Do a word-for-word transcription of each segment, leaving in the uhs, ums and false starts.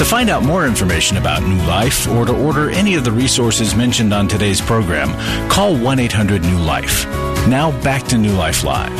find out more information about New Life or to order any of the resources mentioned on today's program, call one eight hundred new life. Now back to New Life Live.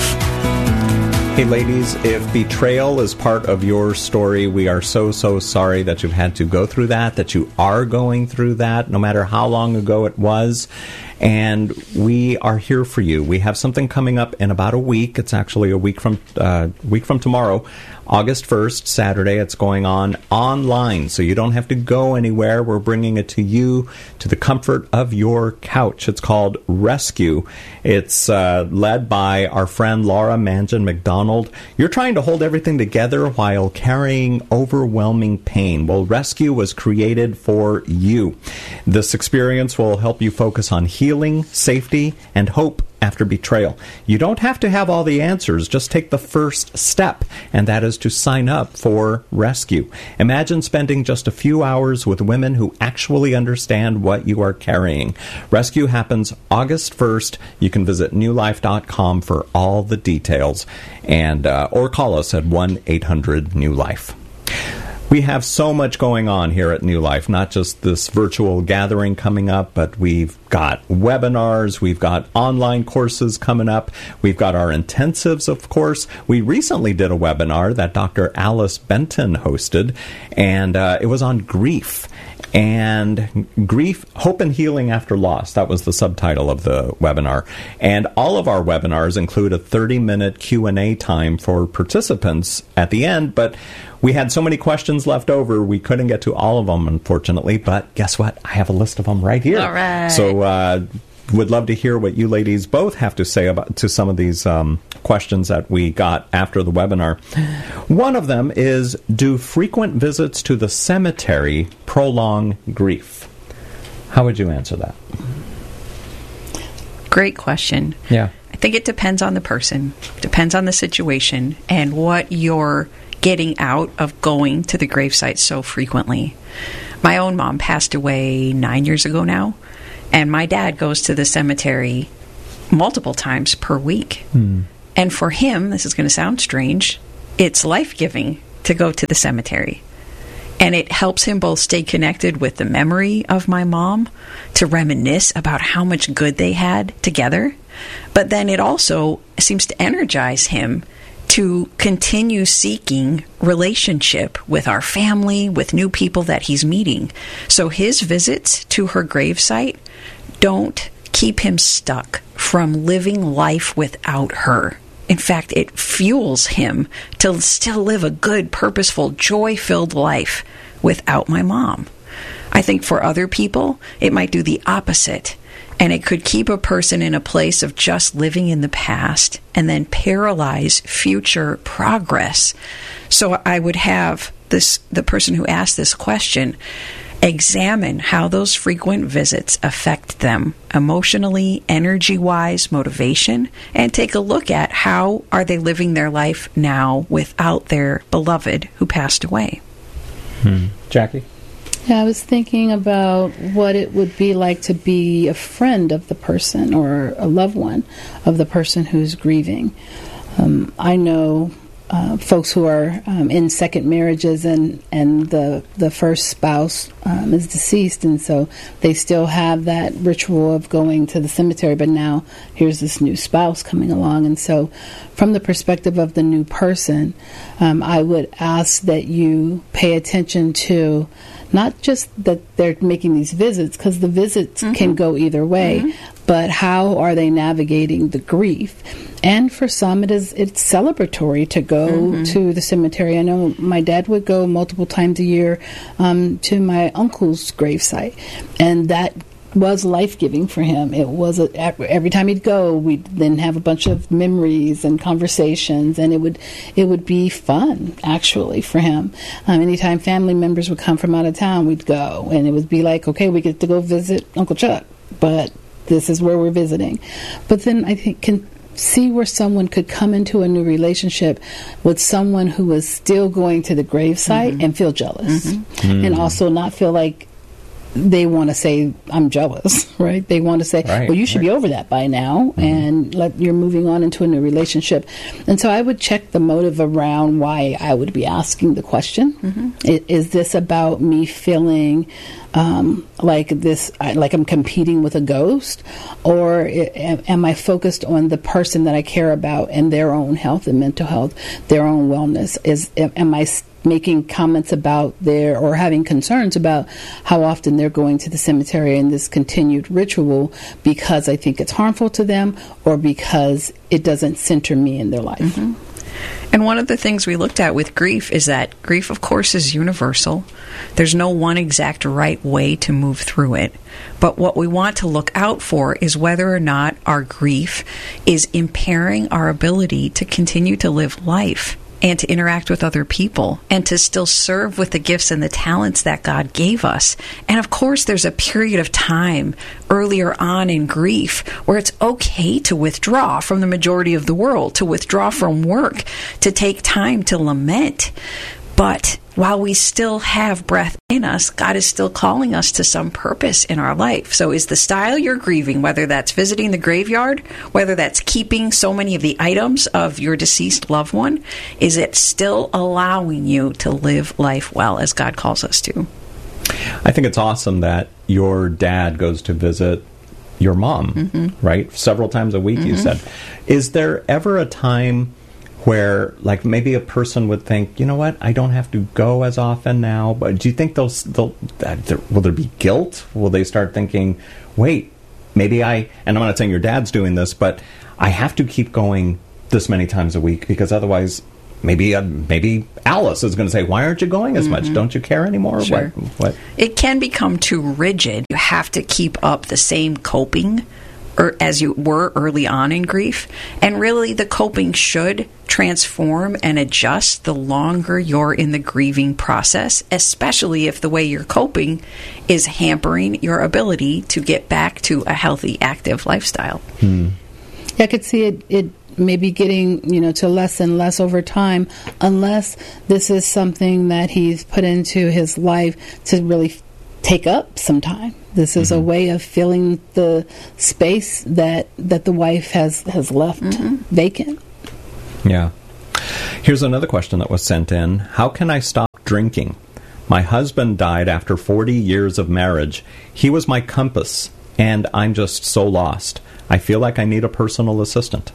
Hey ladies, if betrayal is part of your story, we are so, so sorry that you've had to go through that, that you are going through that, no matter how long ago it was. And we are here for you. We have something coming up in about a week. It's actually a week from uh, week from tomorrow, August first, Saturday. It's going on online, so you don't have to go anywhere. We're bringing it to you, to the comfort of your couch. It's called Rescue. It's uh, led by our friend Laura Mangan McDonald. You're trying to hold everything together while carrying overwhelming pain. Well, Rescue was created for you. This experience will help you focus on healing. Healing, safety, and hope after betrayal. You don't have to have all the answers. Just take the first step, and that is to sign up for Rescue. Imagine spending just a few hours with women who actually understand what you are carrying. Rescue happens August first. You can visit new life dot com for all the details, and uh, or call us at one eight hundred new life. We have so much going on here at New Life, not just this virtual gathering coming up, but we've got webinars, we've got online courses coming up, we've got our intensives, of course. We recently did a webinar that Doctor Alice Benton hosted, and uh, it was on grief. And grief, hope and healing after loss. That was the subtitle of the webinar. And all of our webinars include a thirty-minute Q and A time for participants at the end, but we had so many questions left over, we couldn't get to all of them, unfortunately. But guess what? I have a list of them right here. All right. So, uh, would love to hear what you ladies both have to say about to some of these um, questions that we got after the webinar. One of them is, do frequent visits to the cemetery prolong grief? How would you answer that? Great question. Yeah. I think it depends on the person, depends on the situation, and what you're getting out of going to the gravesite so frequently. My own mom passed away nine years ago now, and my dad goes to the cemetery multiple times per week. Hmm. And for him, this is going to sound strange, it's life-giving to go to the cemetery. And it helps him both stay connected with the memory of my mom, to reminisce about how much good they had together. But then it also seems to energize him to continue seeking relationship with our family, with new people that he's meeting. So his visits to her gravesite don't keep him stuck from living life without her. In fact, it fuels him to still live a good, purposeful, joy-filled life without my mom. I think for other people, it might do the opposite. And it could keep a person in a place of just living in the past and then paralyze future progress. So I would have this the person who asked this question examine how those frequent visits affect them emotionally, energy-wise, motivation, and take a look at how are they living their life now without their beloved who passed away. Hmm. Jackie? Yeah, I was thinking about what it would be like to be a friend of the person or a loved one of the person who's grieving. Um, I know uh, folks who are um, in second marriages, and, and the the first spouse um, is deceased, and so they still have that ritual of going to the cemetery, but now here's this new spouse coming along. And so from the perspective of the new person, um, I would ask that you pay attention to not just that they're making these visits, because the visits mm-hmm. can go either way, mm-hmm. but how are they navigating the grief? And for some, it is it's celebratory to go mm-hmm. to the cemetery. I know my dad would go multiple times a year um, to my uncle's gravesite, and that was life-giving for him. It was a, every time he'd go, we'd then have a bunch of memories and conversations, and it would it would be fun actually for him. Um, anytime family members would come from out of town, we'd go, and it would be like, okay, we get to go visit Uncle Chuck, but this is where we're visiting. But then I think can see where someone could come into a new relationship with someone who was still going to the gravesite mm-hmm. and feel jealous, mm-hmm. Mm. and also not feel like they want to say, I'm jealous, right? They want to say, right, well, you should right. be over that by now, mm-hmm. and let, you're moving on into a new relationship. And so I would check the motive around why I would be asking the question. Mm-hmm. Is, is this about me feeling um, like this, like I'm competing with a ghost? Or am I focused on the person that I care about and their own health and mental health, their own wellness? Is Am I making comments about their, or having concerns about how often they're going to the cemetery in this continued ritual because I think it's harmful to them, or because it doesn't center me in their life? Mm-hmm. And one of the things we looked at with grief is that grief, of course, is universal. There's no one exact right way to move through it. But what we want to look out for is whether or not our grief is impairing our ability to continue to live life and to interact with other people, and to still serve with the gifts and the talents that God gave us. And of course, there's a period of time earlier on in grief where it's okay to withdraw from the majority of the world, to withdraw from work, to take time to lament. But while we still have breath in us, God is still calling us to some purpose in our life. So is the style you're grieving, whether that's visiting the graveyard, whether that's keeping so many of the items of your deceased loved one, is it still allowing you to live life well as God calls us to? I think it's awesome that your dad goes to visit your mom, mm-hmm. right? Several times a week, mm-hmm. you said. Is there ever a time where, like, maybe a person would think, you know what, I don't have to go as often now, but do you think they'll, they'll uh, there, will there be guilt? Will they start thinking, wait, maybe I, and I'm not saying your dad's doing this, but I have to keep going this many times a week, because otherwise maybe uh, maybe Alice is going to say, why aren't you going as mm-hmm. much? Don't you care anymore? Sure. What, what? It can become too rigid. You have to keep up the same coping or as you were early on in grief. And really, the coping should transform and adjust the longer you're in the grieving process, especially if the way you're coping is hampering your ability to get back to a healthy, active lifestyle. Hmm. I could see it, it maybe getting, you know, to less and less over time, unless this is something that he's put into his life to really take up some time. This is mm-hmm. a way of filling the space that that the wife has, has left mm-hmm. vacant. Yeah. Here's another question that was sent in. How can I stop drinking? My husband died after forty years of marriage. He was my compass, and I'm just so lost. I feel like I need a personal assistant.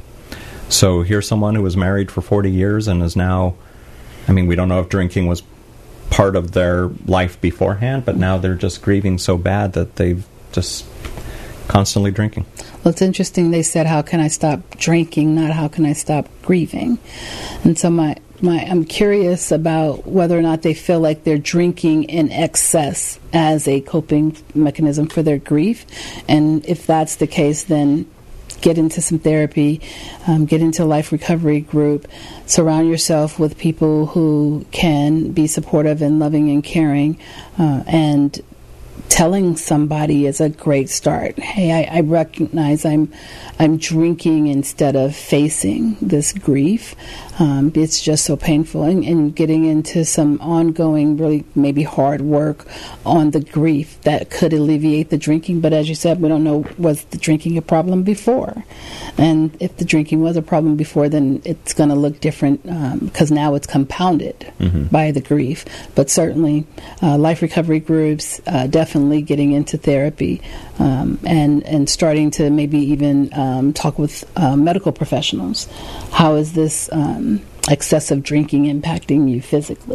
So here's someone who was married for forty years and is now, I mean, we don't know if drinking was part of their life beforehand, but now they're just grieving so bad that they've just constantly drinking. Well, it's interesting. They said, how can I stop drinking, not how can I stop grieving? And so my, my I'm curious about whether or not they feel like they're drinking in excess as a coping mechanism for their grief. And if that's the case, then get into some therapy, um, get into a life recovery group, surround yourself with people who can be supportive and loving and caring, uh, and telling somebody is a great start. Hey, I, I recognize I'm I'm drinking instead of facing this grief. Um, it's just so painful. And, and getting into some ongoing, really maybe hard work on the grief that could alleviate the drinking. But as you said, we don't know, was the drinking a problem before? And if the drinking was a problem before, then it's going to look different because um, now it's compounded mm-hmm. by the grief. But certainly uh, life recovery groups, uh, definitely getting into therapy um, and, and starting to maybe even um, talk with uh, medical professionals. How is this um, excessive drinking impacting you physically?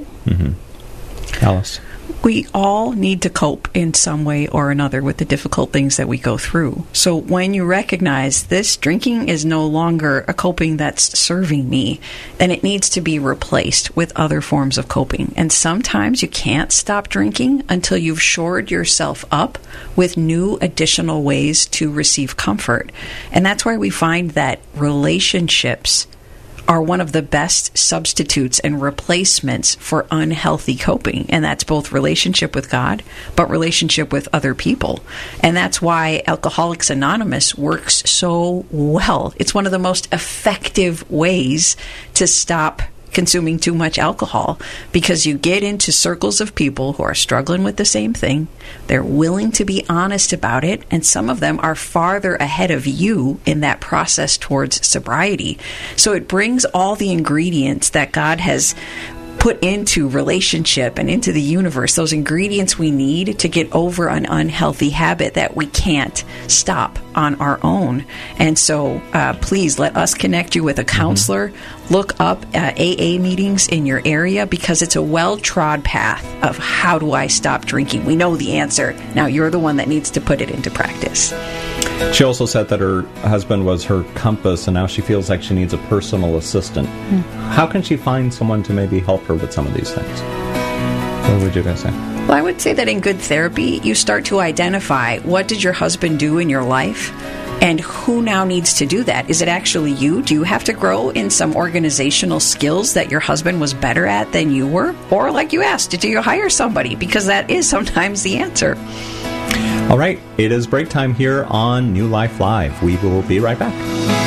Mm-hmm. Alice? We all need to cope in some way or another with the difficult things that we go through. So when you recognize this drinking is no longer a coping that's serving me, then it needs to be replaced with other forms of coping. And sometimes you can't stop drinking until you've shored yourself up with new additional ways to receive comfort. And that's why we find that relationships are one of the best substitutes and replacements for unhealthy coping. And that's both relationship with God, but relationship with other people. And that's why Alcoholics Anonymous works so well. It's one of the most effective ways to stop consuming too much alcohol, because you get into circles of people who are struggling with the same thing. They're willing to be honest about it, and some of them are farther ahead of you in that process towards sobriety. So it brings all the ingredients that God has put into relationship and into the universe, those ingredients we need to get over an unhealthy habit that we can't stop on our own. And so uh, please let us connect you with a counselor. Mm-hmm. Look up uh, A A meetings in your area, because it's a well-trod path of how do I stop drinking. We know the answer. Now you're the one that needs to put it into practice. She also said that her husband was her compass, and now she feels like she needs a personal assistant. Mm. How can she find someone to maybe help her with some of these things? What would you guys say? Well, I would say that in good therapy, you start to identify, what did your husband do in your life, and who now needs to do that? Is it actually you? Do you have to grow in some organizational skills that your husband was better at than you were? Or, like you asked, do you hire somebody? Because that is sometimes the answer. All right, it is break time here on New Life Live. We will be right back.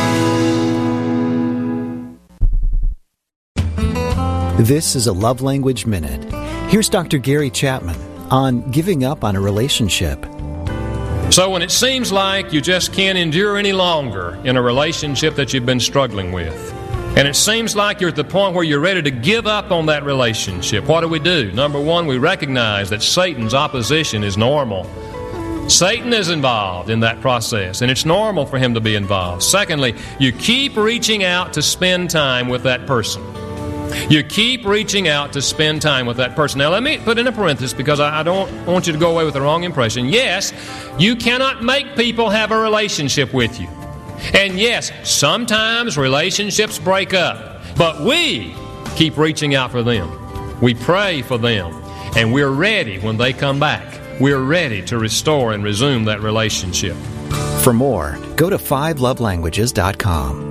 This is a Love Language Minute. Here's Doctor Gary Chapman on giving up on a relationship. So when it seems like you just can't endure any longer in a relationship that you've been struggling with, and it seems like you're at the point where you're ready to give up on that relationship, what do we do? Number one, we recognize that Satan's opposition is normal. Satan is involved in that process, and it's normal for him to be involved. Secondly, you keep reaching out to spend time with that person. You keep reaching out to spend time with that person. Now, let me put in a parenthesis, because I don't want you to go away with the wrong impression. Yes, you cannot make people have a relationship with you. And yes, sometimes relationships break up. But we keep reaching out for them. We pray for them. And we're ready when they come back. We're ready to restore and resume that relationship. For more, go to five love languages dot com.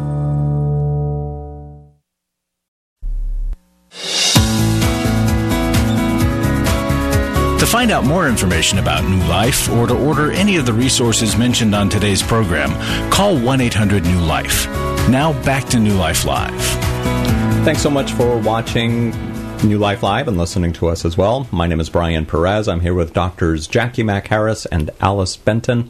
To find out more information about New Life or to order any of the resources mentioned on today's program, call one eight hundred new life. Now back to New Life Live. Thanks so much for watching New Life Live and listening to us as well. My name is Brian Perez. I'm here with Doctors Jackie Mack-Harris and Alice Benton.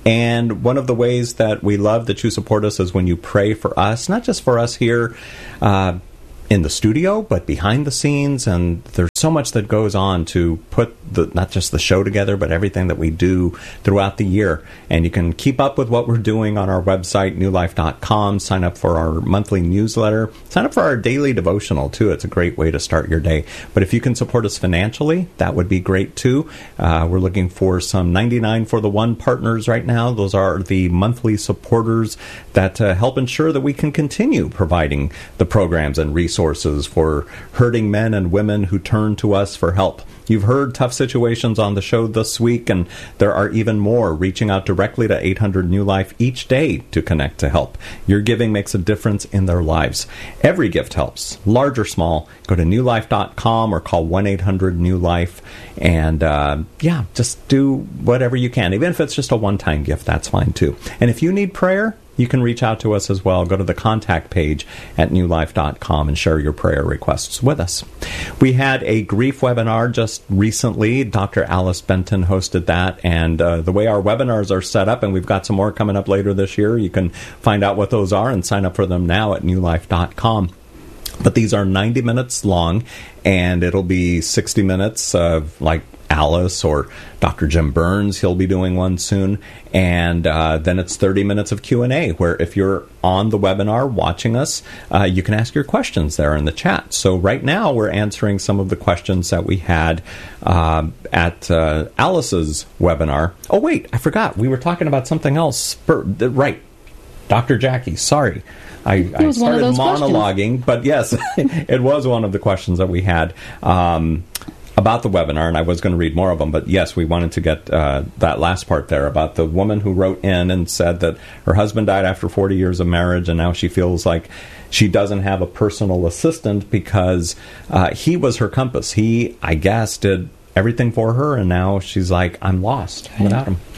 And one of the ways that we love that you support us is when you pray for us, not just for us here uh, in the studio, but behind the scenes. And there's so much that goes on to put the not just the show together, but everything that we do throughout the year. And you can keep up with what we're doing on our website, new life dot com. Sign up for our monthly newsletter. Sign up for our daily devotional, too. It's a great way to start your day. But if you can support us financially, that would be great, too. Uh, we're looking for some ninety-nine for the one partners right now. Those are the monthly supporters that uh, help ensure that we can continue providing the programs and resources for hurting men and women who turn to us for help. You've heard tough situations on the show this week, and there are even more reaching out directly to eight hundred New Life each day to connect to help. Your giving makes a difference in their lives. Every gift helps, large or small. Go to new life dot com or call one eight hundred new life, and uh, yeah, just do whatever you can. Even if it's just a one-time gift, that's fine too. And if you need prayer, you can reach out to us as well. Go to the contact page at new life dot com and share your prayer requests with us. We had a grief webinar just recently. Doctor Alice Benton hosted that, and uh, the way our webinars are set up, and we've got some more coming up later this year, you can find out what those are and sign up for them now at new life dot com. But these are ninety minutes long, and it'll be sixty minutes of like Alice or Doctor Jim Burns. He'll be doing one soon. And uh, then it's thirty minutes of Q and A, where if you're on the webinar watching us, uh, you can ask your questions there in the chat. So right now we're answering some of the questions that we had uh, at uh, Alice's webinar. Oh, wait, I forgot. We were talking about something else. Right. Doctor Jackie, sorry. I, I started monologuing, questions. But yes, it was one of the questions that we had um, about the webinar, and I was going to read more of them, but yes, we wanted to get uh, that last part there about the woman who wrote in and said that her husband died after forty years of marriage, and now she feels like she doesn't have a personal assistant because uh, he was her compass. He, I guess, did everything for her, and now she's like, I'm lost without him.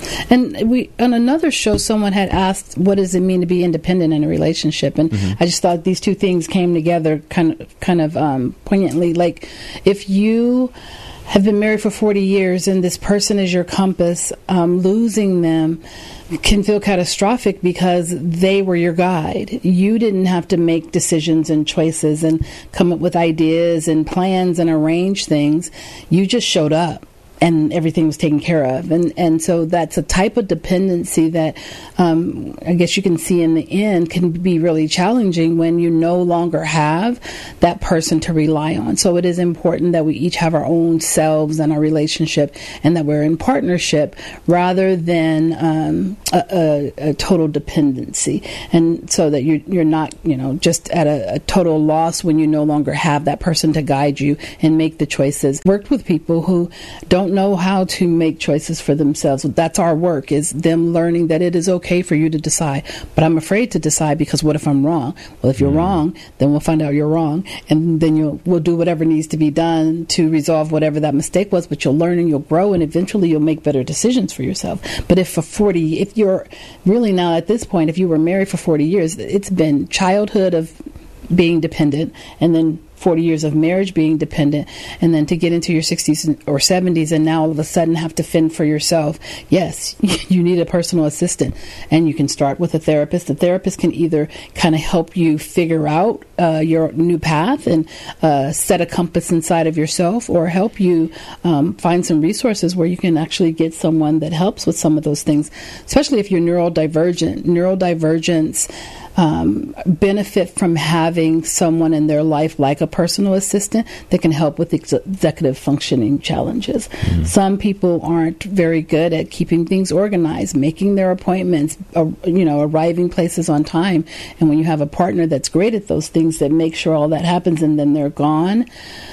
And we on another show, someone had asked, "What does it mean to be independent in a relationship?" And mm-hmm. I just thought these two things came together, kind of, kind of um, poignantly. Like, if you have been married for forty years and this person is your compass, um, losing them can feel catastrophic because they were your guide. You didn't have to make decisions and choices and come up with ideas and plans and arrange things. You just showed up and everything was taken care of. And and so that's a type of dependency that um, I guess you can see in the end can be really challenging when you no longer have that person to rely on. So it is important that we each have our own selves and our relationship, and that we're in partnership rather than um, a, a, a total dependency. And so that you're, you're not, you know, just at a, a total loss when you no longer have that person to guide you and make the choices. Worked with people who don't know how to make choices for themselves. That's our work, is them learning that it is okay for you to decide. But I'm afraid to decide because what if I'm wrong? Well, if you're mm. wrong, then we'll find out you're wrong, and then you'll we'll do whatever needs to be done to resolve whatever that mistake was. But you'll learn and you'll grow, and eventually you'll make better decisions for yourself. But if for forty, if you're really now at this point, if you were married for forty years, it's been childhood of being dependent, and then forty years of marriage being dependent, and then to get into your sixties or seventies and now all of a sudden have to fend for yourself. Yes, you need a personal assistant, and you can start with a therapist. The therapist can either kind of help you figure out uh, your new path and uh, set a compass inside of yourself, or help you um, find some resources where you can actually get someone that helps with some of those things, especially if you're neurodivergent. Neurodivergence Um, benefit from having someone in their life like a personal assistant that can help with ex- executive functioning challenges. Mm-hmm. Some people aren't very good at keeping things organized, making their appointments, uh, you know, arriving places on time. And when you have a partner that's great at those things, that make sure all that happens and then they're gone,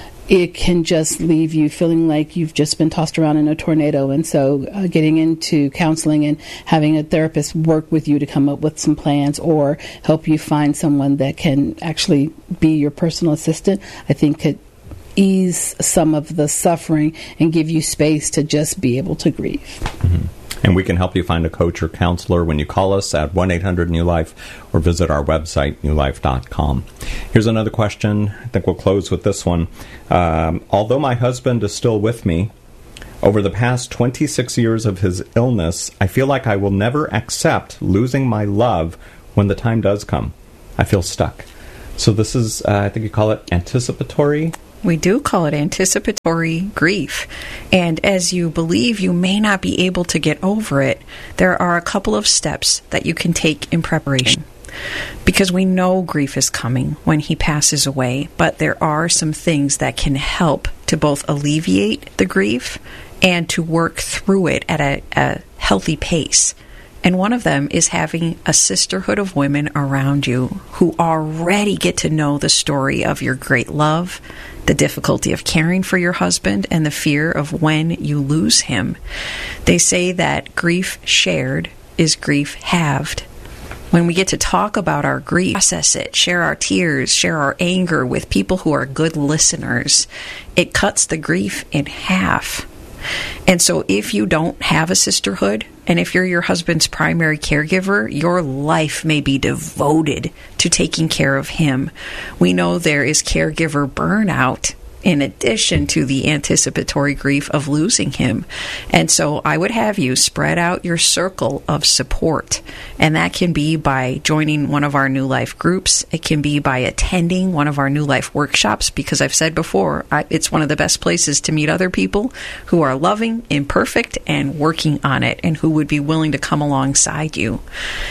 it can just leave you feeling like you've just been tossed around in a tornado. And so uh, getting into counseling and having a therapist work with you to come up with some plans, or help you find someone that can actually be your personal assistant, I think could ease some of the suffering and give you space to just be able to grieve. Mm-hmm. And we can help you find a coach or counselor when you call us at one eight hundred new life or visit our website, new life dot com. Here's another question. I think we'll close with this one. Um, although my husband is still with me, over the past twenty-six years of his illness, I feel like I will never accept losing my love when the time does come. I feel stuck. So this is, uh, I think you call it anticipatory. We do call it anticipatory grief. And as you believe you may not be able to get over it, there are a couple of steps that you can take in preparation. Because we know grief is coming when he passes away, but there are some things that can help to both alleviate the grief and to work through it at a, a healthy pace. And one of them is having a sisterhood of women around you who already get to know the story of your great love, the difficulty of caring for your husband, and the fear of when you lose him. They say that grief shared is grief halved. When we get to talk about our grief, process it, share our tears, share our anger with people who are good listeners, it cuts the grief in half. And so if you don't have a sisterhood, and if you're your husband's primary caregiver, your life may be devoted to taking care of him. We know there is caregiver burnout in addition to the anticipatory grief of losing him. And so I would have you spread out your circle of support. And that can be by joining one of our New Life groups. It can be by attending one of our New Life workshops, because I've said before, I, it's one of the best places to meet other people who are loving, imperfect, and working on it, and who would be willing to come alongside you.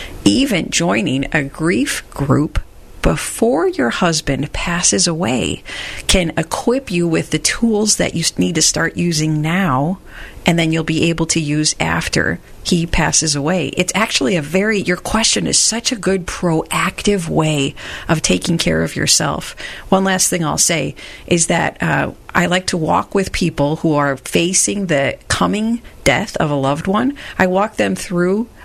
Even joining a grief group before your husband passes away can equip you with the tools that you need to start using now, and then you'll be able to use after he passes away. It's actually a very, your question is such a good proactive way of taking care of yourself. One last thing I'll say is that uh, I like to walk with people who are facing the coming death of a loved one. I walk them through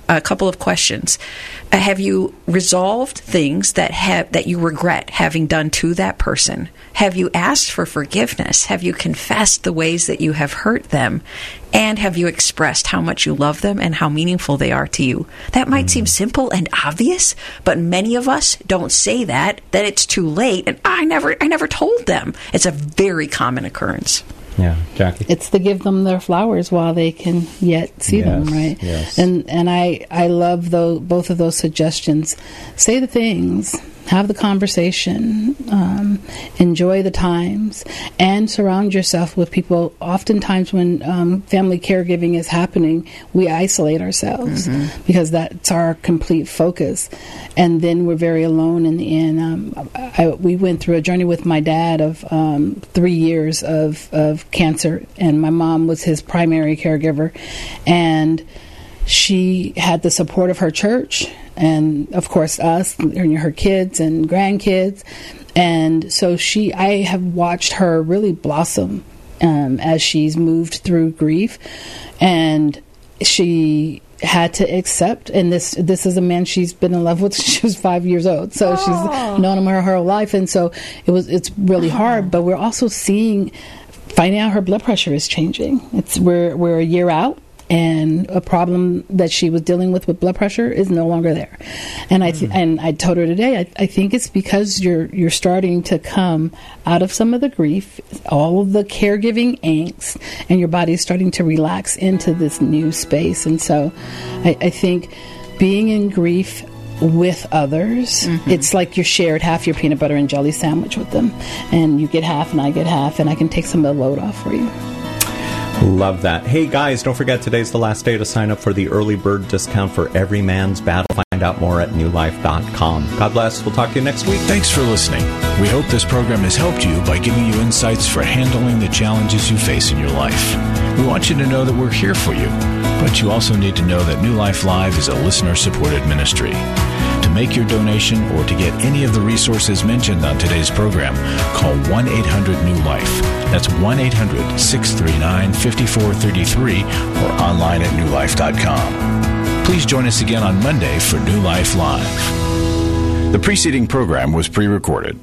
a couple of questions. Uh, have you resolved things that have that you regret having done to that person? Have you asked for forgiveness? Have you confessed the ways that you have hurt them? And have you expressed how much you love them and how meaningful they are to you? That might mm. seem simple and obvious, but many of us don't say that, that it's too late, and I never I never told them. It's a very common occurrence. Yeah, Jackie. It's to give them their flowers while they can yet see yes, them, right? Yes. And and I I love those, both of those suggestions. Say the things, have the conversation, um, enjoy the times, and surround yourself with people. Oftentimes, when um, family caregiving is happening, we isolate ourselves mm-hmm. because that's our complete focus, and then we're very alone in the end. Um, I, we went through a journey with my dad of um, three years of of cancer, and my mom was his primary caregiver, and she had the support of her church and, of course, us and her kids and grandkids. And so she, I have watched her really blossom um, as she's moved through grief. And she had to accept, and this this is a man she's been in love with since she was five years old. So oh. she's known him her, her whole life. And so it was it's really oh. hard. But we're also seeing, finding out her blood pressure is changing. It's we're we're a year out, and a problem that she was dealing with with blood pressure is no longer there. And I th- mm. and I told her today, I, I think it's because you're you're starting to come out of some of the grief, all of the caregiving angst, and your body's starting to relax into this new space. And so I, I think being in grief with others, mm-hmm. it's like you're shared half your peanut butter and jelly sandwich with them, and you get half and I get half, and I can take some of the load off for you. Love that. Hey guys, don't forget today's the last day to sign up for the early bird discount for Every Man's Battle. Find out more at new life dot com. God bless. We'll talk to you next week. Thanks for listening. We hope this program has helped you by giving you insights for handling the challenges you face in your life. We want you to know that we're here for you, but you also need to know that New Life Live is a listener-supported ministry. To make your donation or to get any of the resources mentioned on today's program, call one eight hundred new life. That's one eight hundred six three nine five four three three or online at new life dot com. Please join us again on Monday for New Life Live. The preceding program was pre-recorded.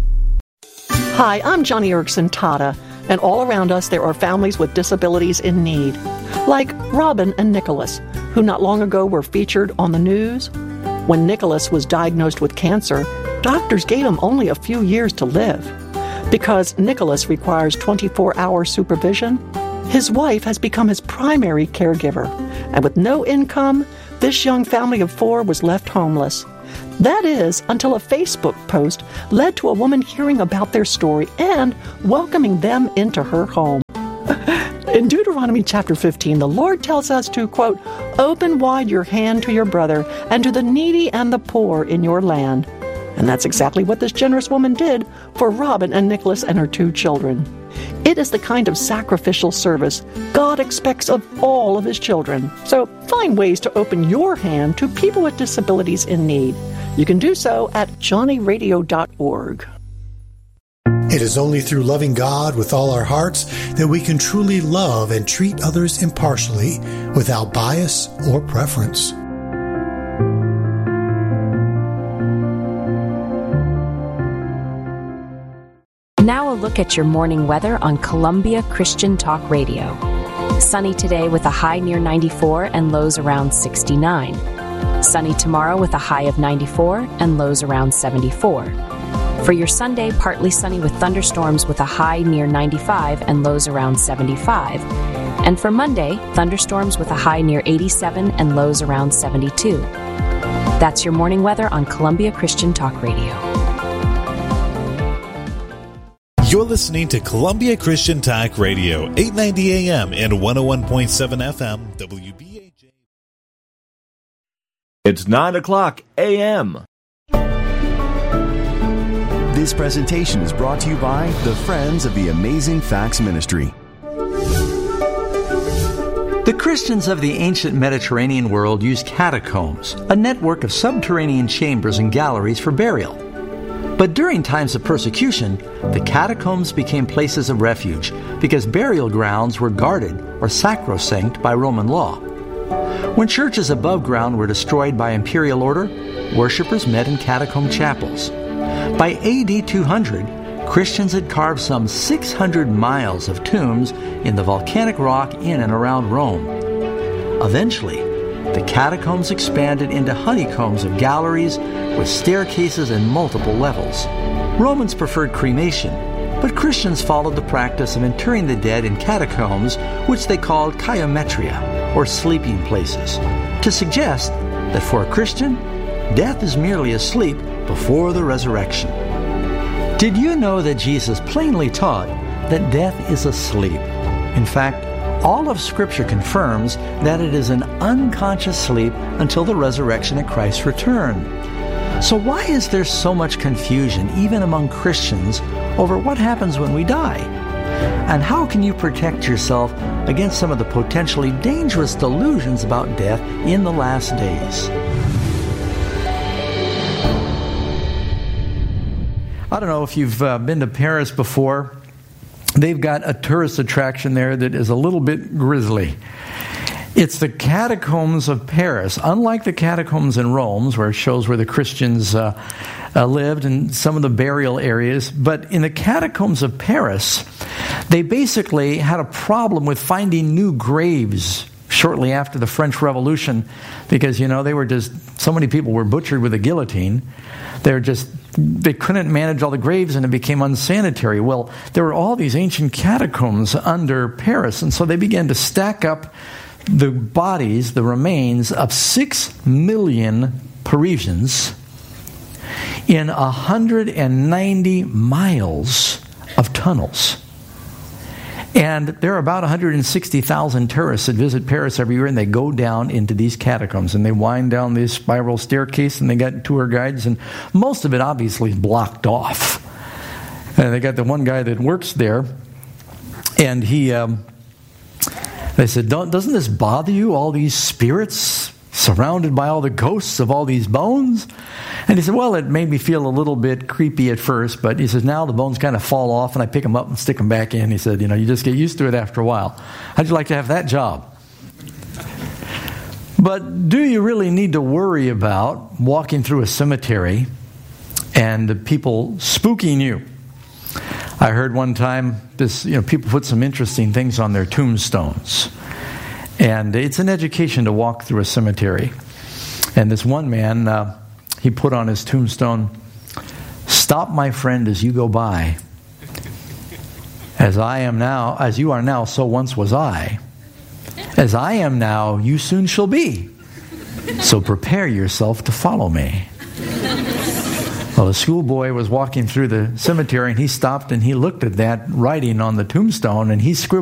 Hi, I'm Johnny Erickson Tata, and all around us there are families with disabilities in need, like Robin and Nicholas, who not long ago were featured on the news. When Nicholas was diagnosed with cancer, doctors gave him only a few years to live. Because Nicholas requires twenty-four hour supervision, his wife has become his primary caregiver, and with no income, this young family of four was left homeless. That is, until a Facebook post led to a woman hearing about their story and welcoming them into her home. In Deuteronomy chapter fifteen, the Lord tells us to, quote, "Open wide your hand to your brother and to the needy and the poor in your land." And that's exactly what this generous woman did for Robin and Nicholas and her two children. It is the kind of sacrificial service God expects of all of his children. So find ways to open your hand to people with disabilities in need. You can do so at johnny radio dot org. It is only through loving God with all our hearts that we can truly love and treat others impartially without bias or preference. Now a look at your morning weather on Columbia Christian Talk Radio. Sunny today with a high near ninety-four and lows around sixty-nine. Sunny tomorrow with a high of ninety-four and lows around seventy-four. For your Sunday, partly sunny with thunderstorms with a high near ninety-five and lows around seventy-five. And for Monday, thunderstorms with a high near eighty-seven and lows around seventy-two. That's your morning weather on Columbia Christian Talk Radio. You're listening to Columbia Christian Talk Radio, eight ninety A M and one oh one point seven F M, W B A J. It's nine o'clock A M This presentation is brought to you by the Friends of the Amazing Facts Ministry. The Christians of the ancient Mediterranean world used catacombs, a network of subterranean chambers and galleries for burial. But during times of persecution, the catacombs became places of refuge because burial grounds were guarded or sacrosanct by Roman law. When churches above ground were destroyed by imperial order, worshippers met in catacomb chapels. By A D two hundred, Christians had carved some six hundred miles of tombs in the volcanic rock in and around Rome. Eventually, the catacombs expanded into honeycombs of galleries with staircases and multiple levels. Romans preferred cremation, but Christians followed the practice of interring the dead in catacombs, which they called kyometria, or sleeping places, to suggest that for a Christian, death is merely a sleep before the resurrection. Did you know that Jesus plainly taught that death is a sleep? In fact, all of Scripture confirms that it is an unconscious sleep until the resurrection at Christ's return. So why is there so much confusion, even among Christians, over what happens when we die? And how can you protect yourself against some of the potentially dangerous delusions about death in the last days? I don't know if you've uh, been to Paris before. They've got a tourist attraction there that is a little bit grisly. It's the catacombs of Paris. Unlike the catacombs in Rome, where it shows where the Christians uh, uh, lived and some of the burial areas, but in the catacombs of Paris, they basically had a problem with finding new graves shortly after the French Revolution, because, you know, they were just, so many people were butchered with a guillotine. They're just, they couldn't manage all the graves, and it became unsanitary. Well, there were all these ancient catacombs under Paris, and so they began to stack up the bodies, the remains of six million Parisians in one hundred ninety miles of tunnels. And there are about one hundred sixty thousand tourists that visit Paris every year, and they go down into these catacombs, and they wind down this spiral staircase, and they got tour guides, and most of it obviously is blocked off. And they got the one guy that works there, and he... Um, They said, Don't, doesn't this bother you, all these spirits surrounded by all the ghosts of all these bones? And he said, well, it made me feel a little bit creepy at first, but he says, now the bones kind of fall off and I pick them up and stick them back in. He said, you know, you just get used to it after a while. How'd you like to have that job? But do you really need to worry about walking through a cemetery and the people spooking you? I heard one time this, you know, people put some interesting things on their tombstones. And it's an education to walk through a cemetery. And this one man, uh, he put on his tombstone, "Stop, my friend, as you go by. As I am now, as you are now, so once was I. As I am now, you soon shall be. So prepare yourself to follow me." Well, a schoolboy was walking through the cemetery, and he stopped and he looked at that writing on the tombstone, and he scribbled